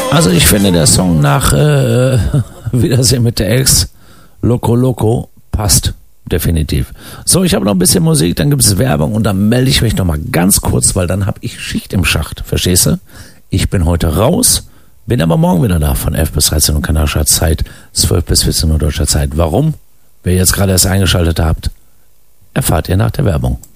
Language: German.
Also ich finde, der Song nach Wiedersehen mit der Ex, Loco Loco, passt definitiv. So, ich habe noch ein bisschen Musik, dann gibt es Werbung und dann melde ich mich noch mal ganz kurz, weil dann habe ich Schicht im Schacht, verstehst du? Ich bin heute raus, bin aber morgen wieder da von 11 bis 13 Uhr kanadischer Zeit, 12 bis 14 Uhr deutscher Zeit. Warum? Wer jetzt gerade erst eingeschaltet habt, erfahrt ihr nach der Werbung.